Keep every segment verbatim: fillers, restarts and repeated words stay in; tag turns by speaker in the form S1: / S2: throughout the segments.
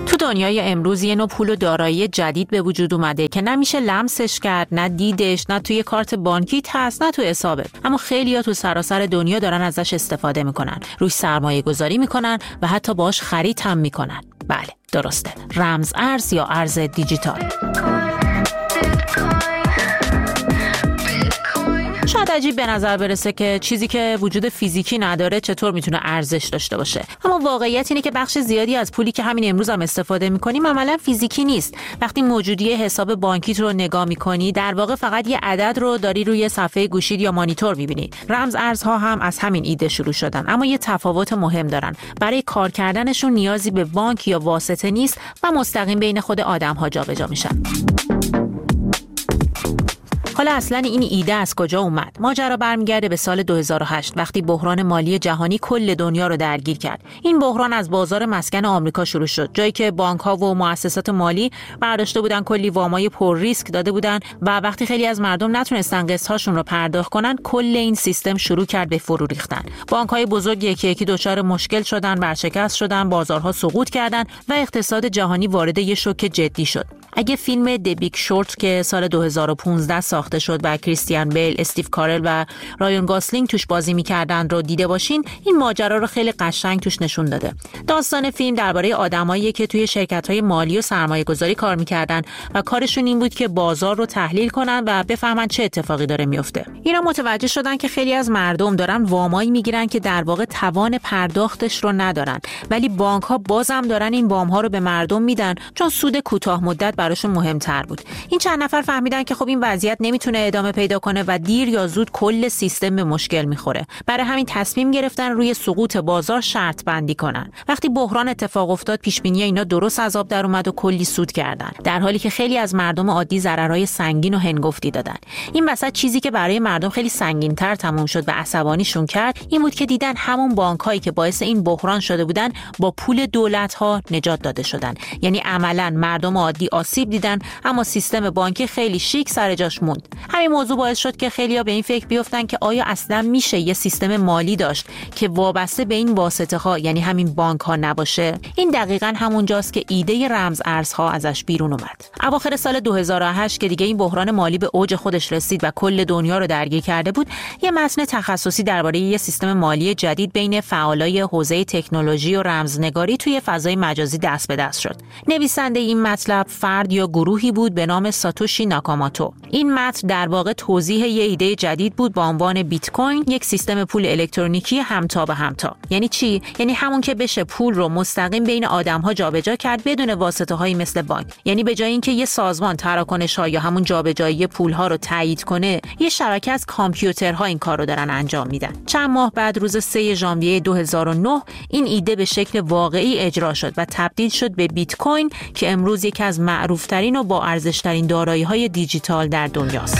S1: تو دنیای امروز یه نوع پول و دارایی جدید به وجود اومده که نمیشه لمسش کرد، نه دیدش، نه توی کارت بانکیت هست، نه توی حسابت. اما خیلی‌ها تو سراسر دنیا دارن ازش استفاده میکنن، روش سرمایه گذاری میکنن و حتی باهاش خرید هم میکنن. بله، درسته. رمز ارز یا ارز دیجیتال. شاید عجیب به نظر برسه که چیزی که وجود فیزیکی نداره چطور میتونه ارزش داشته باشه. اما واقعیت اینه که بخش زیادی از پولی که همین امروز هم استفاده میکنیم عملاً فیزیکی نیست. وقتی موجودی حساب بانکیت رو نگاه میکنی، در واقع فقط یه عدد رو داری روی صفحه گوشیت یا مانیتور میبینی. رمز ارزها هم از همین ایده شروع شدن، اما یه تفاوت مهم دارن. برای کار کردنشون نیازی به بانک یا واسطه نیست و مستقیم بین خود آدم‌ها جابجا میشن. حالا اصلا این ایده از کجا اومد؟ ماجرا برمیگرده به سال دو هزار و هشت وقتی بحران مالی جهانی کل دنیا رو درگیر کرد. این بحران از بازار مسکن آمریکا شروع شد، جایی که بانک‌ها و مؤسسات مالی برداشته بودن کلی وامای پر ریسک داده بودن و وقتی خیلی از مردم نتونستن قسط‌هاشون رو پرداخت کنن، کل این سیستم شروع کرد به فرو ریختن. بانک‌های بزرگ یکی یکی دچار مشکل شدن، ورشکست شدن، بازارها سقوط کردن و اقتصاد جهانی وارد یه شوک جدی شد. اگه فیلم دی بیگ شورت که سال دو هزار و پانزده ساخته شد و کریستیان بیل، استیو کارل و رایان گاسلینگ توش بازی می‌کردن رو دیده باشین، این ماجرا رو خیلی قشنگ توش نشون داده. داستان فیلم درباره آدمایی که توی شرکت‌های مالی و سرمایه‌گذاری کار می‌کردن و کارشون این بود که بازار رو تحلیل کنن و بفهمن چه اتفاقی داره میفته. اینا متوجه شدن که خیلی از مردم دارن وامایی میگیرن که در واقع توان پرداختش رو ندارن، ولی بانک‌ها بازم دارن این وام‌ها رو به مردم میدن چون سود کوتاه مدت براشون مهمتر بود. این چند نفر فهمیدن که خب این وضعیت نمیتونه ادامه پیدا کنه و دیر یا زود کل سیستم به مشکل میخوره. برای همین تصمیم گرفتن روی سقوط بازار شرط بندی کنن. وقتی بحران اتفاق افتاد، پیش بینی اینا درست از آب در اومد و کلی سود کردن، در حالی که خیلی از مردم عادی ضررهای سنگین و هنگفتی دادن. این وسط چیزی که برای مردم خیلی سنگین‌تر تموم شد و عصبانیشون کرد این بود که دیدن همون بانک‌هایی که باعث این بحران شده بودن با پول دولت‌ها نجات داده شدن. یعنی عملاً مردم عادی آسیب دیدن، اما سیستم بانکی خیلی شیک سر جاش موند. همین موضوع باعث شد که خیلی‌ها به این فکر بیفتن که آیا اصلا میشه یه سیستم مالی داشت که وابسته به این واسطه‌ها، یعنی همین بانک‌ها نباشه؟ این دقیقاً همونجاست که ایده رمز ارزها ازش بیرون اومد. اواخر سال دو هزار و هشت که دیگه این بحران مالی به اوج خودش رسید و کل دنیا رو درگیر کرده بود، یه متن تخصصی درباره یه سیستم مالی جدید بین فعالای حوزه تکنولوژی و رمزنگاری توی فضای مجازی دست به دست شد. نویسنده این مطلب فرد یا گروهی بود به نام ساتوشی ناکاموتو. این متن در واقع توضیح یه ایده جدید بود با عنوان بیت کوین، یک سیستم پول الکترونیکی همتا به همتا. یعنی چی؟ یعنی همون که بشه پول رو مستقیم بین آدم‌ها جابجا کرد بدون واسطه‌هایی مثل بانک. یعنی به جای اینکه یه سازمان تراکنش‌ها یا همون جابجایی پول‌ها رو تایید کنه، یه شبکه از کامپیوترها این کار رو دارن انجام میدن. چند ماه بعد روز سوم ژانویه دو هزار و نه این ایده به شکل واقعی اجرا شد و تبدیل شد به بیت کوین که امروز یکی از معروف‌ترین و با ارزش‌ترین دارایی‌های دیجیتال در دنیاست.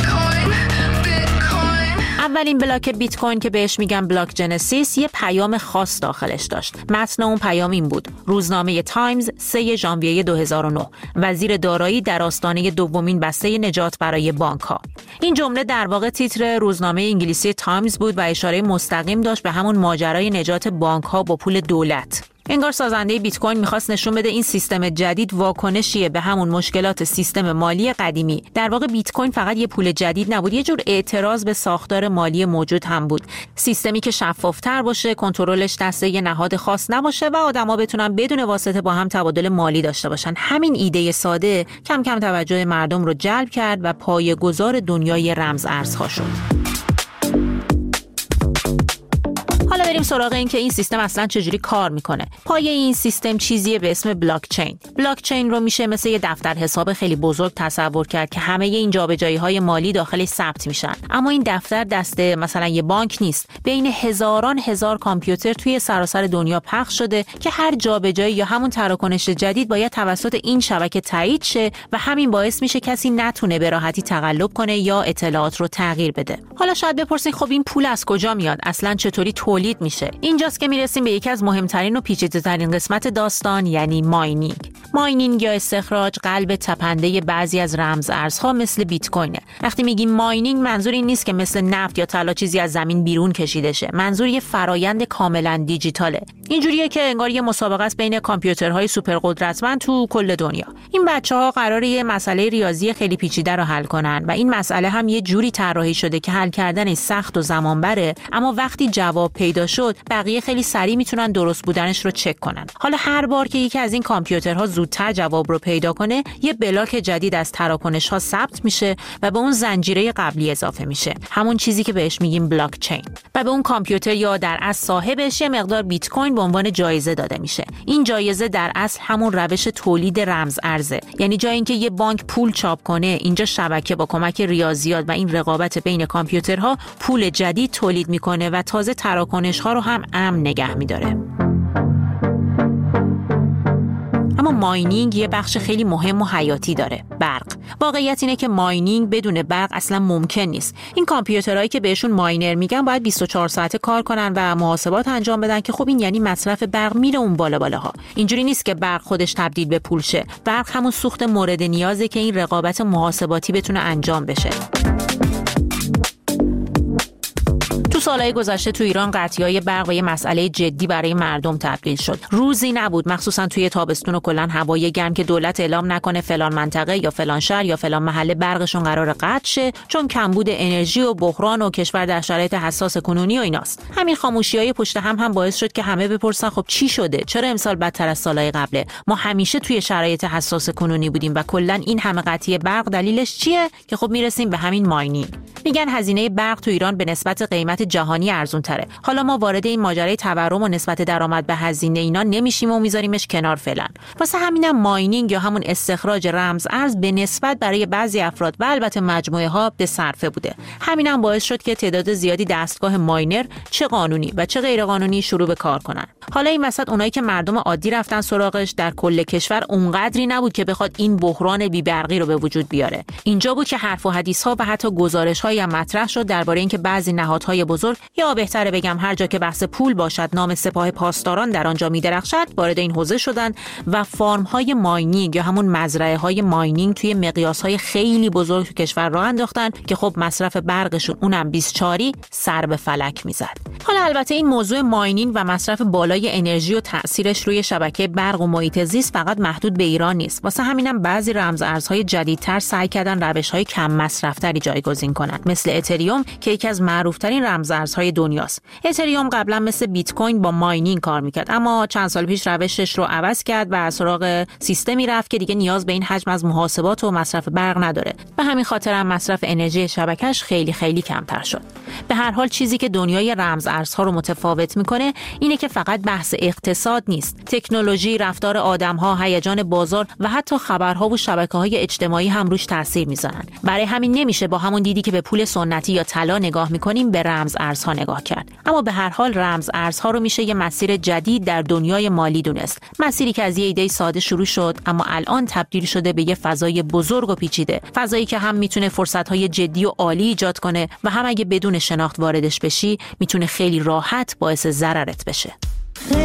S1: اولین بلاک بیت کوین که بهش میگن بلاک جنسیس یه پیام خاص داخلش داشت. متن اون پیام این بود: روزنامه تایمز سوم ژانویه دو هزار و نه، وزیر دارایی در آستانه دومین بسته نجات برای بانک‌ها. این جمله در واقع تیتر روزنامه انگلیسی تایمز بود و اشاره مستقیم داشت به همون ماجرای نجات بانک‌ها با پول دولت. انگار سازنده بیت کوین می‌خواست نشون بده این سیستم جدید واکنشیه به همون مشکلات سیستم مالی قدیمی. در واقع بیت کوین فقط یه پول جدید نبود، یه جور اعتراض به ساختار مالی موجود هم بود. سیستمی که شفاف‌تر باشه، کنترلش دست یه نهاد خاص نباشه و آدما بتونن بدون واسطه با هم تبادل مالی داشته باشن. همین ایده ساده کم کم توجه مردم رو جلب کرد و پایه‌گذار دنیای رمز ارزها شد. حالا بریم سراغ این که این سیستم اصلا چجوری کار میکنه. پایه این سیستم چیزیه به اسم بلاک چین. بلاک چین رو میشه مثل یه دفتر حساب خیلی بزرگ تصور کرد که همه این جابجایی‌های مالی داخلش ثبت میشن. اما این دفتر دست مثلا یه بانک نیست. بین هزاران هزار کامپیوتر توی سراسر دنیا پخش شده که هر جابجایی یا همون تراکنش جدید باید توسط این شبکه تایید شه و همین باعث میشه کسی نتونه به راحتی تقلب کنه یا اطلاعات رو تغییر بده. حالا شاید بپرسین خب این پول از کجا میاد؟ اصلا چطوری تولید میشه؟ اینجاست که میرسیم به یکی از مهمترین و پیچیده‌ترین قسمت داستان، یعنی ماینینگ. ماینینگ یا استخراج قلب تپنده بعضی از رمز ارزها مثل بیت کوینه. وقتی میگیم ماینینگ منظور این نیست که مثل نفت یا طلا چیزی از زمین بیرون کشیده شه. منظور یه فرایند کاملا دیجیتاله. اینجوریه که انگار یه مسابقه است بین کامپیوترهای سوپر قدرتمند تو کل دنیا. این بچه‌ها قراره یه مسئله ریاضی خیلی پیچیده رو حل کنن و این مسئله هم یه جوری طراحی شده که حل کردنش سخت و زمان بره، اما وقتی جواب پیدا شد بقیه خیلی سریع میتونن درست بودنش رو چک کنن. حالا هر بار که یکی از این کامپیوترها زودتر جواب رو پیدا کنه، یه بلاک جدید از تراکنش‌ها ثبت میشه و به اون زنجیره قبلی اضافه میشه. همون چیزی که بهش میگیم بلاک چین. و به اون کامپیوتر یا در اصل صاحبش یه مقدار بیت کوین به عنوان جایزه داده میشه. این جایزه در اصل همون روش تولید رمز ارزه. یعنی جای اینکه یه بانک پول چاپ کنه، اینجا شبکه با کمک ریاضیات و این رقابت بین کامپیوترها پول جدید تولید میکنه و تازه تراکنش‌ها رو هم امن نگه میداره. اما ماینینگ یه بخش خیلی مهم و حیاتی داره، برق. واقعیت اینه که ماینینگ بدون برق اصلا ممکن نیست. این کامپیوترهایی که بهشون ماینر میگن باید بیست و چهار ساعته کار کنن و محاسبات انجام بدن که خب این یعنی مصرف برق میره اون بالا بالاها. اینجوری نیست که برق خودش تبدیل به پول شه. برق همون سوخت مورد نیازه که این رقابت محاسباتی بتونه انجام بشه. تو سالهای گذشته تو ایران قطعی‌های برق و یه مسئله جدی برای مردم تبدیل شد. روزی نبود، مخصوصا توی تابستون و کلاً هوای گرم، که دولت اعلام نکنه فلان منطقه یا فلان شهر یا فلان محله برقشون قرار قطع شه چون کمبود انرژی و بحران و کشور در شرایط حساس کنونی و ایناست. همین خاموشی‌های پشت هم هم باعث شد که همه بپرسن خب چی شده؟ چرا امسال بدتر از سالهای قبله؟ ما همیشه توی شرایط حساس کنونی بودیم و کلاً این همه قطعی برق دلیلش چیه؟ که خب میرسیم به همین ماینینگ. میگن هزینه برق تو ایران به نسبت قیمت جهانی ارزون تره. حالا ما وارد این ماجرای تورم و نسبت درآمد به هزینه اینا نمیشیم و میذاریمش کنار فعلا. واسه همینم ماینینگ یا همون استخراج رمز ارز به نسبت برای بعضی افراد و البته مجموعه ها به صرفه بوده. همینم باعث شد که تعداد زیادی دستگاه ماینر چه قانونی و چه غیر قانونی شروع به کار کنن. حالا این وسط اونایی که مردم عادی رفتن سراغش در کل کشور اونقدری نبود که بخواد این بحران بی‌برقی رو به وجود بیاره. اینجا بود که حرف و حدیث ها و حتی گزارش‌های هم مطرح شد درباره اینکه بعضی نهادهای بزرگ، یا بهتره بگم هر جا که بحث پول باشد نام سپاه پاسداران در آنجا می‌درخشد، وارد این حوزه شدن و فارم‌های ماینینگ یا همون مزرعه‌های ماینینگ توی مقیاس‌های خیلی بزرگ تو کشور راه انداختن که خب مصرف برقشون اونم بیست و چهار سر به فلک میزد. حالا البته این موضوع ماینینگ و مصرف بالای انرژی و تأثیرش روی شبکه برق و محیط زیست فقط محدود به ایران نیست. واسه همینم بعضی رمز ارزهای جدیدتر سعی کردن روش‌های کم مصرف‌تری جایگزین کنن، مثل اتریوم که یکی از معروف‌ترین رمز ارزهای دنیاست. اتریوم قبلا مثل بیت کوین با ماینینگ کار میکرد، اما چند سال پیش روشش رو عوض کرد و سراغ سیستمی رفت که دیگه نیاز به این حجم از محاسبات و مصرف برق نداره. به همین خاطر هم مصرف انرژی شبکه‌اش خیلی خیلی کمتر شد. به هر حال چیزی که دنیای رمز ارزها رو متفاوت میکنه اینه که فقط بحث اقتصاد نیست. تکنولوژی، رفتار آدم‌ها، هیجان بازار و حتی خبرها و شبکه‌های اجتماعی هم روش تاثیر میذارن. برای همین نمیشه با همون دیدی که به پول سنتی یا طلا نگاه میکنیم به رمز ارزها نگاه کرد. اما به هر حال رمز ارزها رو میشه یه مسیر جدید در دنیای مالی دونست. مسیری که از یه ایده ساده شروع شد اما الان تبدیل شده به یه فضای بزرگ و پیچیده. فضایی که هم میتونه فرصت‌های جدی و عالی ایجاد کنه و هم اگه بدون شناخت واردش بشی میتونه خیلی راحت باعث ضررت بشه.